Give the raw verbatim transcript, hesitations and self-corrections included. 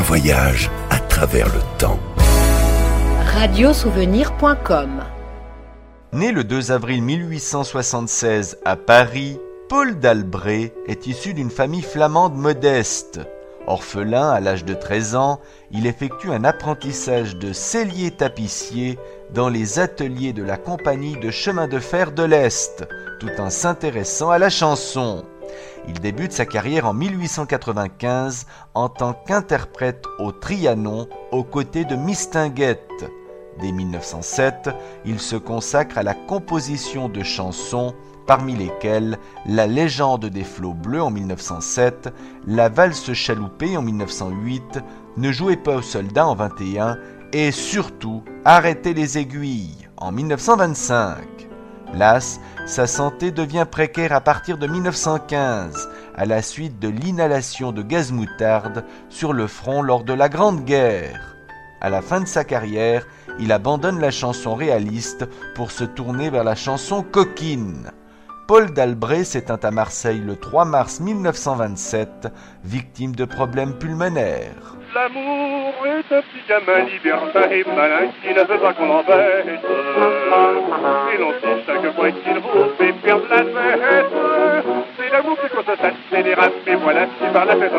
voyage à travers le temps. radiosouvenir point com. Né le deux avril mille huit cent soixante-seize à Paris, Paul d'Albret est issu d'une famille flamande modeste. Orphelin à l'âge de treize ans, il effectue un apprentissage de sellier-tapissier dans les ateliers de la compagnie de chemin de fer de l'Est, tout en s'intéressant à la chanson. Il débute sa carrière en mille huit cent quatre-vingt-quinze en tant qu'interprète au Trianon aux côtés de Mistinguett. Dès mille neuf cent sept, il se consacre à la composition de chansons, parmi lesquelles La légende des flots bleus en mille neuf cent sept, La valse chaloupée en mille neuf cent huit, Ne jouez pas aux soldats en vingt et un et surtout Arrêtez les aiguilles en mille neuf cent vingt-cinq. Las, sa santé devient précaire à partir de mille neuf cent quinze, à la suite de l'inhalation de gaz moutarde sur le front lors de la Grande Guerre. À la fin de sa carrière, il abandonne la chanson réaliste pour se tourner vers la chanson coquine. Paul d'Albret s'éteint à Marseille le trois mars mille neuf cent vingt-sept, victime de problèmes pulmonaires. L'amour est un petit gamin libertin et malin qui ne veut pas qu'on l'embête. Et l'on sait chaque fois qu'il vous fait perdre la tête. C'est l'amour qui cause ça, c'est les rats, mais voilà, si par la tête